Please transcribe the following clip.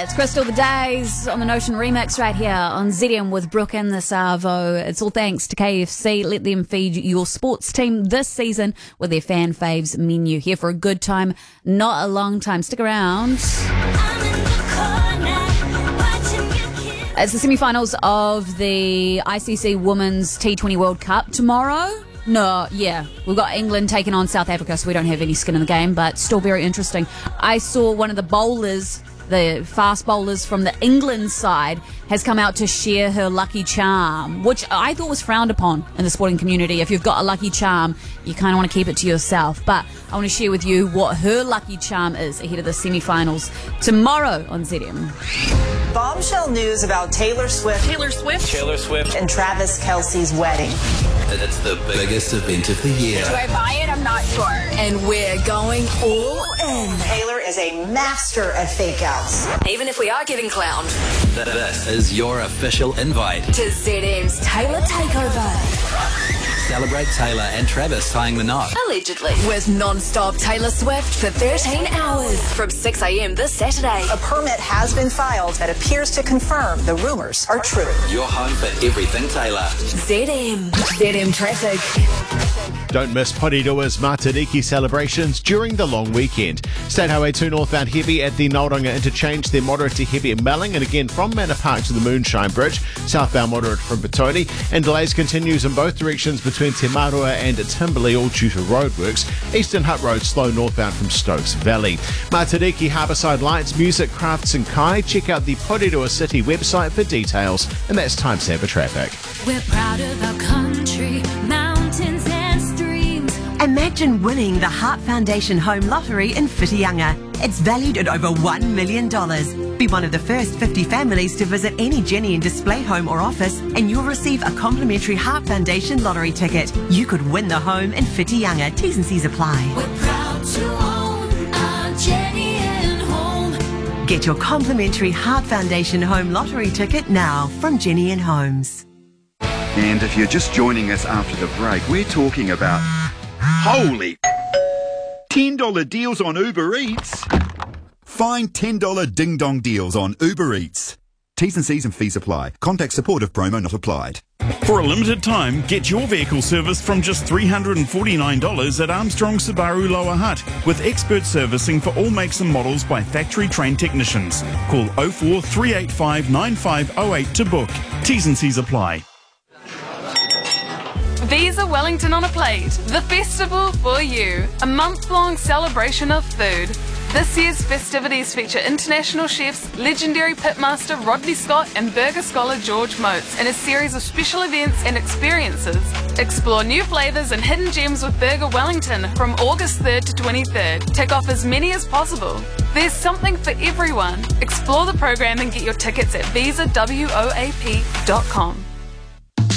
It's Crystal the Days on the Notion remix right here on ZM with Brooke and the Savo. It's all thanks to KFC. Let them feed your sports team this season with their fan faves menu. Here for a good time, not a long time. Stick around. It's the semi-finals of the ICC Women's T20 World Cup tomorrow. We've got England taking on South Africa, so we don't have any skin in the game, but still very interesting. I saw one of the bowlers, the fast bowlers from the England side, has come out to share her lucky charm, which I thought was frowned upon in the sporting community. If you've got a lucky charm, you kind of want to keep it to yourself. But I want to share with you what her lucky charm is ahead of the semi-finals tomorrow on ZM. Bombshell news about Taylor Swift and Travis Kelce's wedding. It's the biggest event of the year. Do I buy it? I'm not sure. And we're going all in. Taylor is a master at fake outs. Even if we are getting clowned. This is your official invite to ZM's Taylor Takeover. Celebrate Taylor and Travis tying the knot. Allegedly. With non-stop Taylor Swift for 13 hours from 6 a.m. this Saturday. A permit has been filed that appears to confirm the rumors are true. Your home for everything Taylor. ZM Traffic. Don't miss Poreroa's Matariki celebrations during the long weekend. State Highway 2 northbound heavy at the Nauranga interchange. They're moderate to heavy at Melling, and again from Manor Park to the Moonshine Bridge. Southbound moderate from Petone. And delays continues in both directions between Te Marua and Timberley, all due to roadworks. Eastern Hut Road slow northbound from Stokes Valley. Matariki Harbourside Lights, Music, Crafts and Kai. Check out the Poreroa City website for details. And that's Time Saver Traffic. We're proud of our country, mountains and streams. Imagine winning the Heart Foundation Home Lottery in Whitianga. It's valued at over $1 million. Be one of the first 50 families to visit any Jenny and Display home or office, and you'll receive a complimentary Heart Foundation lottery ticket. You could win the home in Whitianga. T's and C's apply. We're proud to own our Jenny and Home. Get your complimentary Heart Foundation Home Lottery ticket now from Jenny and Homes. And if you're just joining us after the break, we're talking about holy $10 deals on Uber Eats. Find $10 ding-dong deals on Uber Eats. T's and C's and fees apply. Contact support if promo not applied. For a limited time, get your vehicle serviced from just $349 at Armstrong Subaru Lower Hutt, with expert servicing for all makes and models by factory-trained technicians. Call 04 385 9508 to book. T's and C's apply. Visa Wellington on a Plate, the festival for you. A month-long celebration of food. This year's festivities feature international chefs, legendary pitmaster Rodney Scott and burger scholar George Motes in a series of special events and experiences. Explore new flavours and hidden gems with Burger Wellington from August 3rd to 23rd. Tick off as many as possible. There's something for everyone. Explore the program and get your tickets at visawoap.com.